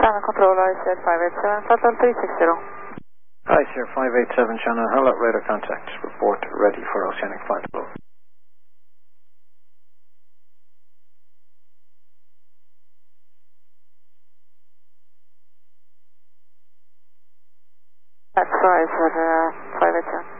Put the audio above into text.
Channel control, I said 587, Flight level 360. Hi, sir, 587 Channel, hello, radar contact, report ready for oceanic flight level. That's why I said 587.